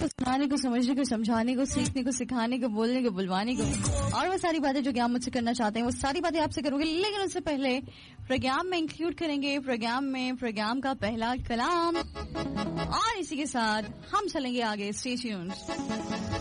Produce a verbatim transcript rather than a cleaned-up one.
को, सुनाने को, समझने को, समझाने को, सीखने को, सिखाने को, बोलने को, बुलवाने को, और वो सारी बातें जो कि आप मुझसे करना चाहते हैं वो सारी बातें आपसे करोगे। लेकिन उससे पहले प्रोग्राम में इंक्लूड करेंगे प्रोग्राम में प्रोग्राम का पहला कलाम, और इसी के साथ हम चलेंगे आगे। Stay tuned.